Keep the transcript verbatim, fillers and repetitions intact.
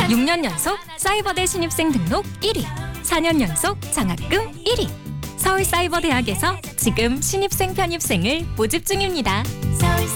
육 년 연속 사이버대 신입생 등록 일 위, 사 년 연속 장학금 일 위. 서울사이버대학에서 지금 신입생 편입생을 모집 중입니다. 서울사이버대